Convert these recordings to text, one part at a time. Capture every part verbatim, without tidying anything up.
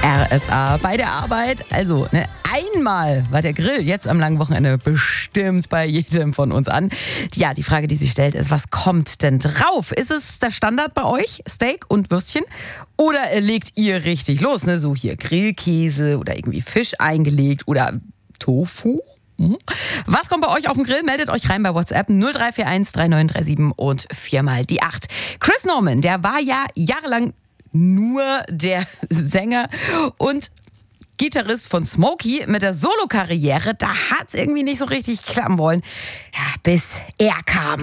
R S A bei der Arbeit. Also, ne, einmal war der Grill jetzt am langen Wochenende bestimmt bei jedem von uns an. Ja, die Frage, die sich stellt, ist, was kommt denn drauf? Ist es der Standard bei euch, Steak und Würstchen? Oder legt ihr richtig los, ne? So hier Grillkäse oder irgendwie Fisch eingelegt oder Tofu? Hm? Was kommt bei euch auf den Grill? Meldet euch rein bei WhatsApp null drei vier eins drei neun drei sieben und viermal die acht. Chris Norman, der war ja jahrelang nur der Sänger und Gitarrist von Smokey mit der Solokarriere. Da hat es irgendwie nicht so richtig klappen wollen, ja, bis er kam.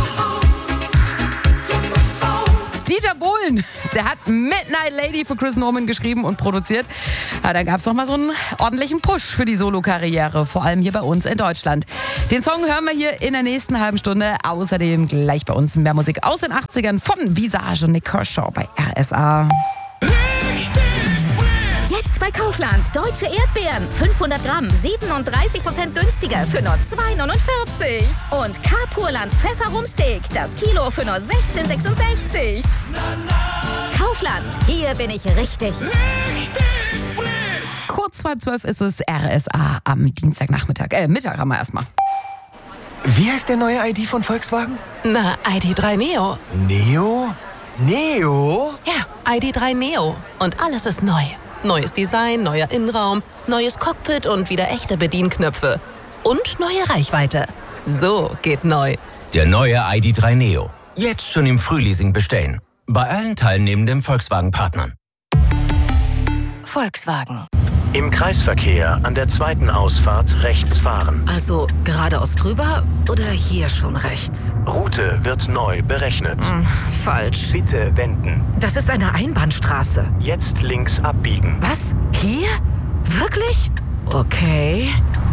Dieter Bohlen, der hat Midnight Lady für Chris Norman geschrieben und produziert. Ja, da gab es nochmal so einen ordentlichen Push für die Solokarriere, vor allem hier bei uns in Deutschland. Den Song hören wir hier in der nächsten halben Stunde. Außerdem gleich bei uns mehr Musik aus den achtzigern von Visage und Nick Kershaw bei R S A. Jetzt bei Kaufland. Deutsche Erdbeeren. fünfhundert Gramm. siebenunddreißig Prozent günstiger für nur zwei neunundvierzig. Und K-Purland Pfefferumsteak. Das Kilo für nur sechzehn sechsundsechzig. Kaufland. Hier bin ich richtig. Richtig frisch. Kurz vor halb zwölf ist es R S A am Dienstagnachmittag. Äh, Mittag haben wir erstmal. Wie heißt der neue I D von Volkswagen? Na, I D drei Neo. Neo? Neo? Ja, I D drei Neo. Und alles ist neu. Neues Design, neuer Innenraum, neues Cockpit und wieder echte Bedienknöpfe. Und neue Reichweite. So geht neu. Der neue I D drei Neo. Jetzt schon im Frühleasing bestellen. Bei allen teilnehmenden Volkswagen-Partnern. Volkswagen. Im Kreisverkehr an der zweiten Ausfahrt rechts fahren. Also geradeaus drüber oder hier schon rechts? Route wird neu berechnet. Hm, falsch. Bitte wenden. Das ist eine Einbahnstraße. Jetzt links abbiegen. Was? Hier? Wirklich? Okay.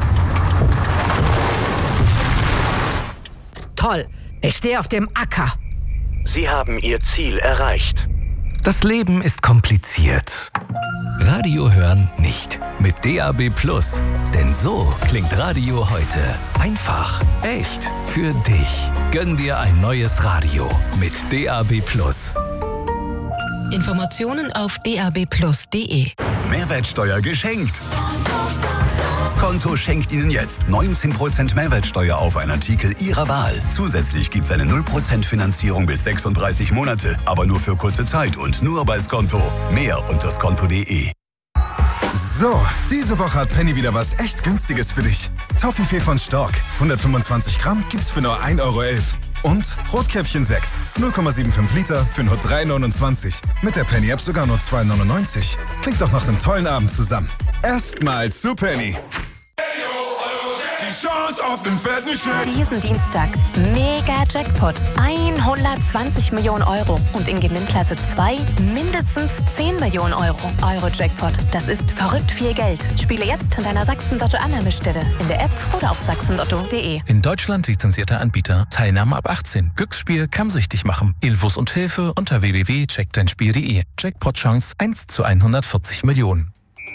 Toll. Ich stehe auf dem Acker. Sie haben Ihr Ziel erreicht. Das Leben ist kompliziert. Radio hören nicht. Mit D A B Plus. Denn so klingt Radio heute. Einfach, echt, für dich. Gönn dir ein neues Radio mit D A B Plus. Informationen auf d a b plus punkt d e. Mehrwertsteuer geschenkt. Skonto schenkt Ihnen jetzt neunzehn Prozent Mehrwertsteuer auf einen Artikel Ihrer Wahl. Zusätzlich gibt es eine null Prozent Finanzierung bis sechsunddreißig Monate, aber nur für kurze Zeit und nur bei Skonto. Mehr unter skonto punkt d e. So, diese Woche hat Penny wieder was echt Günstiges für dich. Toffifee von Stork, hundertfünfundzwanzig Gramm gibt's für nur ein Euro elf. Und Rotkäppchen-Sekt, null Komma fünfundsiebzig Liter für nur drei neunundzwanzig. Mit der Penny-App sogar nur zwei neunundneunzig. Klingt doch nach einem tollen Abend zusammen. Erstmal zu Penny. Die Chance auf den fetten Scheck. Diesen Dienstag mega Jackpot. hundertzwanzig Millionen Euro. Und in Gewinnklasse zwei mindestens zehn Millionen Euro. Euro-Jackpot. Das ist verrückt viel Geld. Spiele jetzt an deiner Sachsen-Lotto-Annahmestelle. In der App oder auf sachsenlotto punkt d e. In Deutschland lizenzierter Anbieter. Teilnahme ab achtzehn. Glücksspiel kann süchtig machen. Infos und Hilfe unter w w w punkt check dein spiel punkt d e. Jackpot-Chance eins zu hundertvierzig Millionen.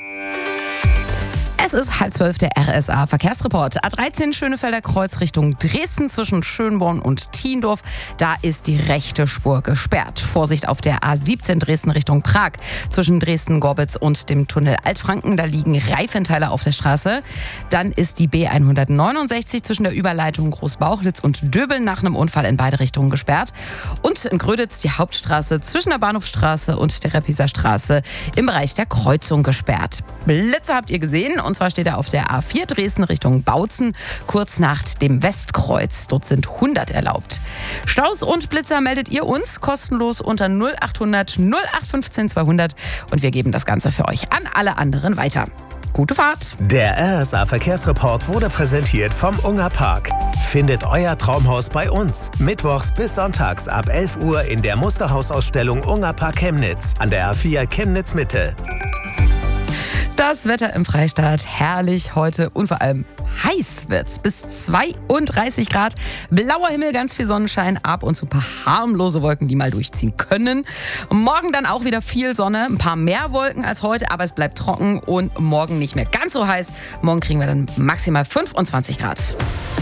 Es ist halb zwölf, der R S A Verkehrsreport. A dreizehn Schönefelder Kreuz Richtung Dresden zwischen Schönborn und Thiendorf. Da ist die rechte Spur gesperrt. Vorsicht auf der A siebzehn Dresden Richtung Prag. Zwischen Dresden-Gorbitz und dem Tunnel Altfranken. Da liegen Reifenteile auf der Straße. Dann ist die B hundertneunundsechzig zwischen der Überleitung Großbauchlitz und Döbeln nach einem Unfall in beide Richtungen gesperrt. Und in Gröditz die Hauptstraße zwischen der Bahnhofstraße und der Repiser Straße im Bereich der Kreuzung gesperrt. Blitze habt ihr gesehen. Und zwar steht er auf der A vier Dresden Richtung Bautzen, kurz nach dem Westkreuz. Dort sind hundert erlaubt. Staus und Blitzer meldet ihr uns kostenlos unter null achthundert null acht fünfzehn zweihundert und wir geben das Ganze für euch an alle anderen weiter. Gute Fahrt! Der R S A Verkehrsreport wurde präsentiert vom Unger Park. Findet euer Traumhaus bei uns. Mittwochs bis sonntags ab elf Uhr in der Musterhausausstellung Unger Park Chemnitz an der A vier Chemnitz Mitte. Das Wetter im Freistaat herrlich heute und vor allem heiß wird's. Bis zweiunddreißig Grad, blauer Himmel, ganz viel Sonnenschein, ab und zu ein paar harmlose Wolken, die mal durchziehen können. Morgen dann auch wieder viel Sonne, ein paar mehr Wolken als heute, aber es bleibt trocken und morgen nicht mehr ganz so heiß. Morgen kriegen wir dann maximal fünfundzwanzig Grad.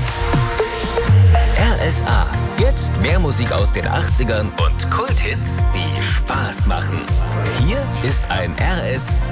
R S A. Jetzt mehr Musik aus den achtzigern und Kulthits, die Spaß machen. Hier ist ein R S